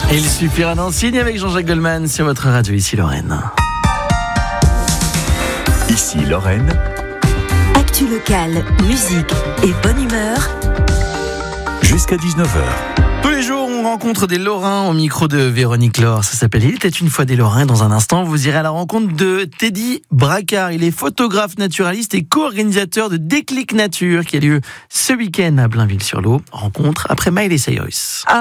Et il suffira d'un signe avec Jean-Jacques Goldman sur votre radio, ici Lorraine. Ici Lorraine. Actu locale, musique et bonne humeur. Jusqu'à 19h. Tous les jours, on rencontre des Lorrains au micro de Véronique Laure. Ça s'appelle Il était une fois des Lorrains. Dans un instant, vous irez à la rencontre de Teddy Bracard. Il est photographe naturaliste et co-organisateur de Déclic Nature qui a lieu ce week-end à Blainville-sur-Lot. Rencontre après Miley Cyrus.